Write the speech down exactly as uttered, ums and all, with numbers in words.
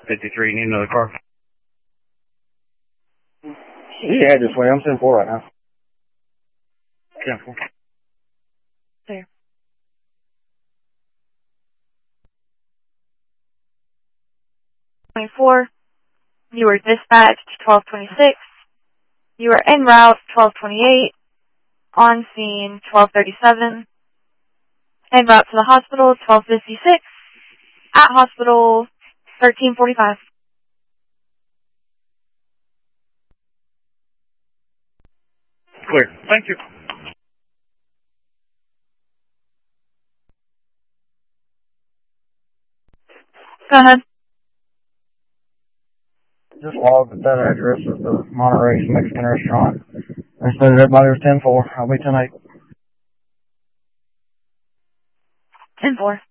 fifty-three, need another car. Yeah, just wait. I'm ten four right now. ten four. There. twenty-four. You were dispatched twelve twenty-six. You were en route twelve twenty-eight. On scene twelve thirty-seven. En route to the hospital twelve fifty-six. At hospital thirteen forty-five. Clear. Thank you. Go ahead. Just logged at that address of the Monterey Mexican restaurant. I said everybody was ten four. I'll be ten eight. ten four.